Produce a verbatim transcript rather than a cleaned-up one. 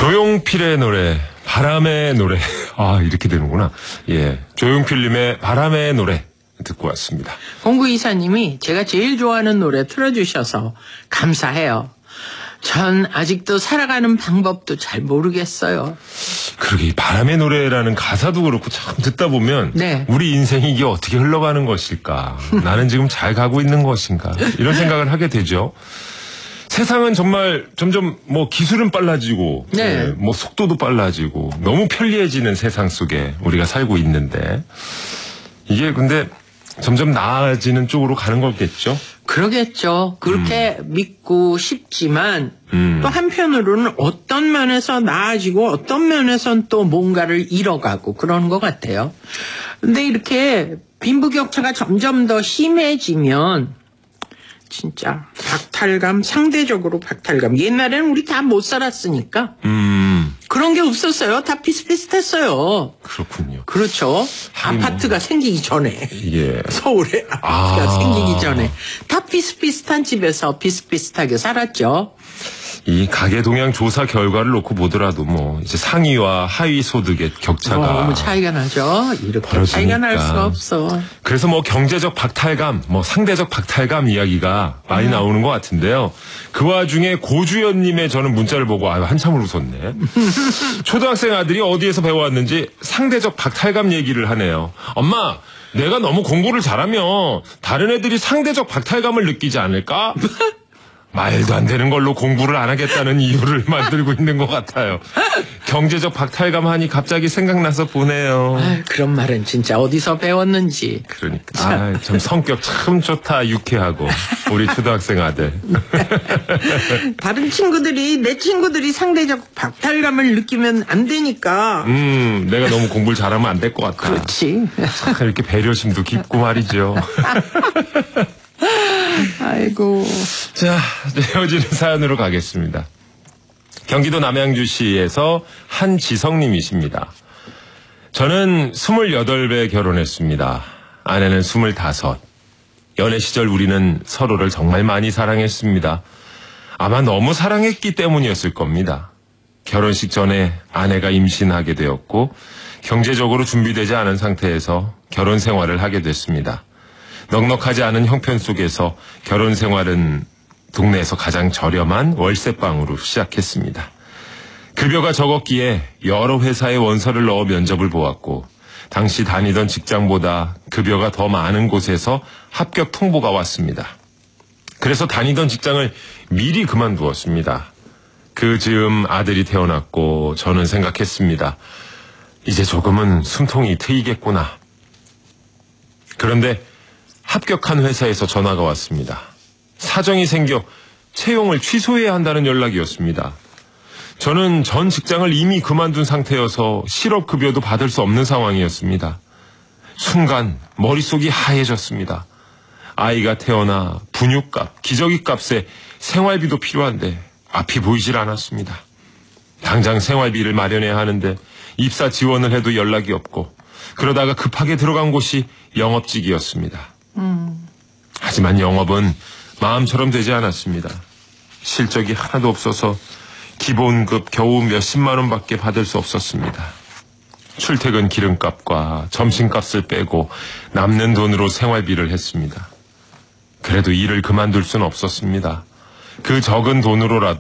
조용필의 노래, 바람의 노래. 아, 이렇게 되는구나. 예. 조용필님의 바람의 노래 듣고 왔습니다. 공구이사님이 제가 제일 좋아하는 노래 틀어주셔서 감사해요. 전 아직도 살아가는 방법도 잘 모르겠어요. 그러게, 이 바람의 노래라는 가사도 그렇고 참 듣다 보면 네. 우리 인생이 이게 어떻게 흘러가는 것일까? 나는 지금 잘 가고 있는 것인가? 이런 생각을 하게 되죠. 세상은 정말 점점 뭐 기술은 빨라지고 네. 네, 뭐 속도도 빨라지고 너무 편리해지는 세상 속에 우리가 살고 있는데 이게 근데 점점 나아지는 쪽으로 가는 거겠죠? 그러겠죠. 그렇게 음. 믿고 싶지만 음. 또 한편으로는 어떤 면에서 나아지고 어떤 면에선 또 뭔가를 잃어가고 그런 것 같아요. 근데 이렇게 빈부격차가 점점 더 심해지면 진짜 박탈감, 상대적으로 박탈감. 옛날에는 우리 다 못 살았으니까 음. 그런 게 없었어요. 다 비슷비슷했어요. 그렇군요. 그렇죠. 하긴 아파트가 뭐. 생기기 전에. 예. 서울에 아파트가 아. 생기기 전에 다 비슷비슷한 집에서 비슷비슷하게 살았죠. 이 가계 동향 조사 결과를 놓고 보더라도 뭐 이제 상위와 하위 소득의 격차가 너무 차이가 나죠. 이렇게 벌어지니까. 차이가 날 수가 없어. 그래서 뭐 경제적 박탈감, 뭐 상대적 박탈감 이야기가 많이 음. 나오는 것 같은데요. 그 와중에 고주연님의 저는 문자를 보고 아유 한참을 웃었네. 초등학생 아들이 어디에서 배워왔는지 상대적 박탈감 얘기를 하네요. 엄마, 내가 너무 공부를 잘하면 다른 애들이 상대적 박탈감을 느끼지 않을까? 말도 안 되는 걸로 공부를 안 하겠다는 이유를 만들고 있는 것 같아요. 경제적 박탈감 하니 갑자기 생각나서 보네요. 아유, 그런 말은 진짜 어디서 배웠는지. 그러니까 아, 참 성격 참 좋다, 유쾌하고 우리 초등학생 아들. 다른 친구들이 내 친구들이 상대적 박탈감을 느끼면 안 되니까. 음, 내가 너무 공부를 잘하면 안 될 것 같다. 그렇지. 참 이렇게 배려심도 깊고 말이죠. 아이고. 자, 헤어지는 사연으로 가겠습니다. 경기도 남양주시에서 한지성님이십니다. 저는 스물여덟 배 결혼했습니다. 아내는 스물다섯. 연애 시절 우리는 서로를 정말 많이 사랑했습니다. 아마 너무 사랑했기 때문이었을 겁니다. 결혼식 전에 아내가 임신하게 되었고 경제적으로 준비되지 않은 상태에서 결혼 생활을 하게 됐습니다. 넉넉하지 않은 형편 속에서 결혼 생활은 동네에서 가장 저렴한 월세방으로 시작했습니다. 급여가 적었기에 여러 회사에 원서를 넣어 면접을 보았고 당시 다니던 직장보다 급여가 더 많은 곳에서 합격 통보가 왔습니다. 그래서 다니던 직장을 미리 그만두었습니다. 그 즈음 아들이 태어났고 저는 생각했습니다. 이제 조금은 숨통이 트이겠구나. 그런데 합격한 회사에서 전화가 왔습니다. 사정이 생겨 채용을 취소해야 한다는 연락이었습니다. 저는 전 직장을 이미 그만둔 상태여서 실업급여도 받을 수 없는 상황이었습니다. 순간 머릿속이 하얘졌습니다. 아이가 태어나 분유값, 기저귀값에 생활비도 필요한데 앞이 보이질 않았습니다. 당장 생활비를 마련해야 하는데 입사 지원을 해도 연락이 없고 그러다가 급하게 들어간 곳이 영업직이었습니다. 음. 하지만 영업은 마음처럼 되지 않았습니다. 실적이 하나도 없어서 기본급 겨우 몇십만 원밖에 받을 수 없었습니다. 출퇴근 기름값과 점심값을 빼고 남는 돈으로 생활비를 했습니다. 그래도 일을 그만둘 수는 없었습니다. 그 적은 돈으로라도